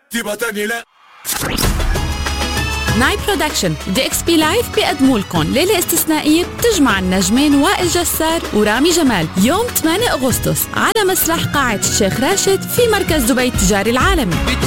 تبقى تاني لا. ناي برودكشن ودي اكس بي لايف بيقدموا لكم ليلة استثنائية بتجمع النجمين وائل جسار ورامي جمال يوم 8 أغسطس على مسرح قاعة الشيخ راشد في مركز دبي التجاري العالمي.